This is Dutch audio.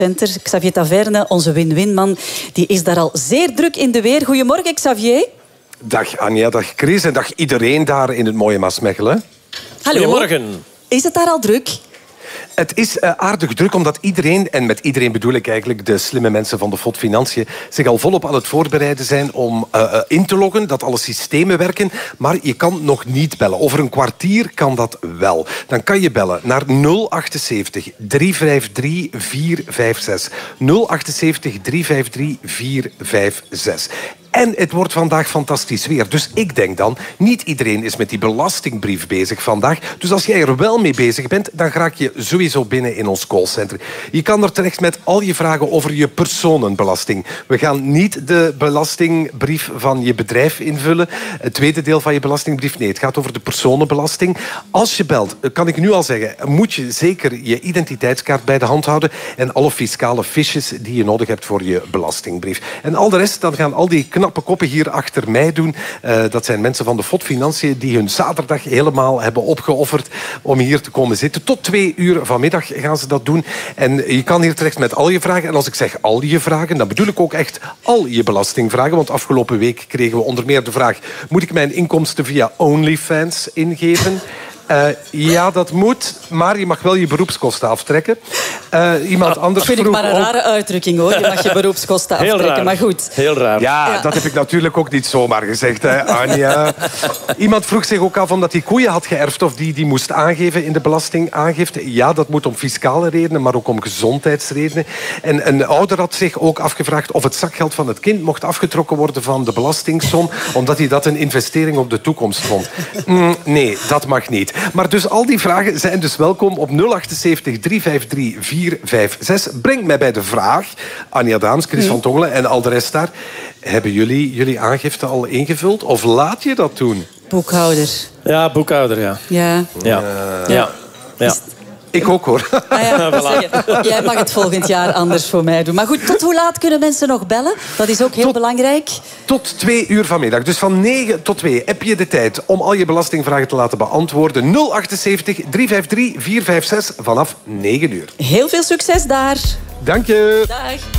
Center. Xavier Taverne, onze win-winman, die is daar al zeer druk in de weer. Goedemorgen, Xavier. Dag Anja, dag Chris en dag iedereen daar in het mooie Maasmechelen. Hallo. Goedemorgen. Is het daar al druk? Het is aardig druk, omdat iedereen, en met iedereen bedoel ik eigenlijk de slimme mensen van de FOD Financiën, zich al volop aan het voorbereiden zijn om in te loggen, dat alle systemen werken. Maar je kan nog niet bellen. Over een kwartier kan dat wel. Dan kan je bellen naar 078 353 456. 078 353 456. En het wordt vandaag fantastisch weer. Dus ik denk dan, niet iedereen is met die belastingbrief bezig vandaag. Dus als jij er wel mee bezig bent, dan raak je sowieso binnen in ons callcenter. Je kan er terecht met al je vragen over je personenbelasting. We gaan niet de belastingbrief van je bedrijf invullen. Het tweede deel van je belastingbrief, nee, het gaat over de personenbelasting. Als je belt, kan ik nu al zeggen, moet je zeker je identiteitskaart bij de hand houden en alle fiscale fiches die je nodig hebt voor je belastingbrief. En al de rest, dan gaan al die knappe koppen hier achter mij doen. Dat zijn mensen van de FOD Financiën die hun zaterdag helemaal hebben opgeofferd om hier te komen zitten. Tot 2 uur vanmiddag gaan ze dat doen. En je kan hier terecht met al je vragen. En als ik zeg al je vragen, dan bedoel ik ook echt al je belastingvragen. Want afgelopen week kregen we onder meer de vraag: moet ik mijn inkomsten via OnlyFans ingeven? Ja, dat moet, maar je mag wel je beroepskosten aftrekken. Iemand anders vind ik vroeg maar een rare uitdrukking, hoor. Je mag je beroepskosten aftrekken, raar. maar goed. Heel raar. Ja, dat heb ik natuurlijk ook niet zomaar gezegd, hè, Anja. Iemand vroeg zich ook af omdat hij koeien had geërfd of die moest aangeven in de belastingaangifte. Ja, dat moet om fiscale redenen, maar ook om gezondheidsredenen. En een ouder had zich ook afgevraagd of het zakgeld van het kind mocht afgetrokken worden van de belastingsom, omdat hij dat een investering op de toekomst vond. Nee, dat mag niet. Maar dus al die vragen zijn dus welkom op 078 353 456. Brengt mij bij de vraag, Anja Daams, Chris van Tongelen en al de rest daar. Hebben jullie aangifte al ingevuld? Of laat je dat doen? Boekhouder. Ja, boekhouder, ja. Ja. Ja. Ik ook, hoor. Ah ja, zeggen. Jij mag het volgend jaar anders voor mij doen. Maar goed, tot hoe laat kunnen mensen nog bellen? Dat is ook heel belangrijk. Tot 2 uur vanmiddag. Dus van 9 tot 2 heb je de tijd om al je belastingvragen te laten beantwoorden. 078 353 456 vanaf 9 uur. Heel veel succes daar. Dank je. Dag.